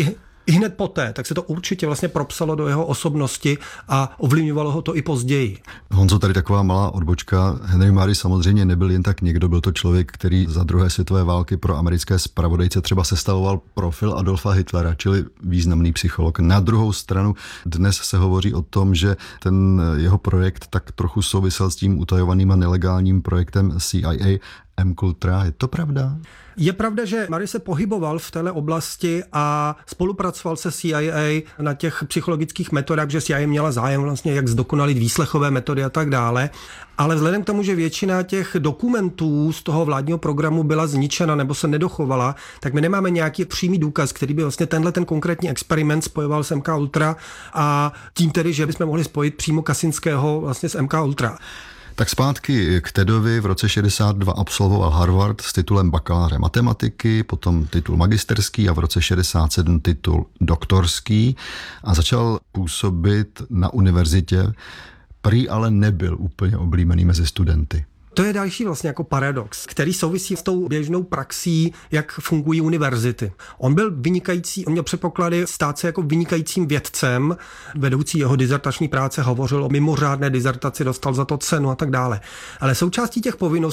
I hned poté, tak se to určitě vlastně propsalo do jeho osobnosti a ovlivňovalo ho to i později. Honzo, tady taková malá odbočka. Henry Mary samozřejmě nebyl jen tak někdo, byl to člověk, který za druhé světové války pro americké zpravodajce třeba sestavoval profil Adolfa Hitlera, čili významný psycholog. Na druhou stranu dnes se hovoří o tom, že ten jeho projekt tak trochu souvisel s tím utajovaným a nelegálním projektem C I A M-Kultra. Je to pravda? Je pravda, že Mary se pohyboval v této oblasti a spolupracoval se C I A na těch psychologických metodách, že C I A měla zájem vlastně, jak zdokonalit výslechové metody a tak dále. Ale vzhledem k tomu, že většina těch dokumentů z toho vládního programu byla zničena nebo se nedochovala, tak my nemáme nějaký přímý důkaz, který by vlastně tenhle ten konkrétní experiment spojoval s M K Ultra a tím tedy, že bychom mohli spojit přímo Kaczynského vlastně s M K Ultra. Tak zpátky k Tedovi. V roce šedesát dva absolvoval Harvard s titulem bakaláře matematiky, potom titul magisterský a v roce šedesát sedm titul doktorský a začal působit na univerzitě. Prý ale nebyl úplně oblíbený mezi studenty. To je další vlastně jako paradox, který souvisí s tou běžnou praxí, jak fungují univerzity. On byl vynikající, on měl předpoklady stát se jako vynikajícím vědcem, vedoucí jeho dizertační práce hovořil o mimořádné dizertaci, dostal za to cenu a tak dále. Ale součástí těch povinností